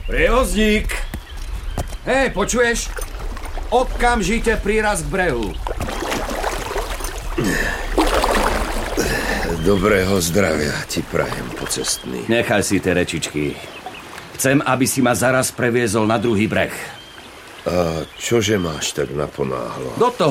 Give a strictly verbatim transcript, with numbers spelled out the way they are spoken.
Prievozník! Hej, počuješ? Okamžite príraz k brehu. Dobrého zdravia ti prajem, pocestný. Nechaj si tie rečičky. Chcem, aby si ma zaraz previezol na druhý breh. A čože máš tak naponáhlo? Do toho